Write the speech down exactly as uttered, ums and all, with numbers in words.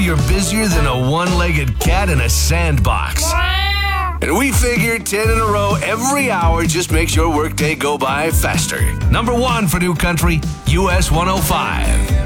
you're busier than a one-legged cat in a sandbox. And we figure ten in a row every hour just makes your workday go by faster. Number one for New Country, U S one oh five.